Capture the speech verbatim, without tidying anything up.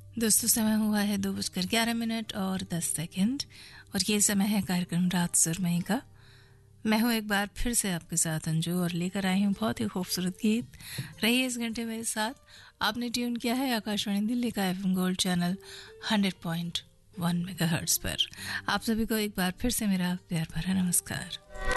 दोस्तों, समय हुआ है दो बजकर ग्यारह मिनट और दस सेकंड और ये समय है कार्यक्रम रात सुरमई का। मैं हूँ एक बार फिर से आपके साथ अंजू और लेकर आई हूँ बहुत ही खूबसूरत गीत। रहिए इस घंटे मेरे साथ। आपने ट्यून किया है आकाशवाणी दिल्ली का FM gold channel hundred point one megahertz पर। आप सभी को एक बार फिर से मेरा प्यार भरा नमस्कार।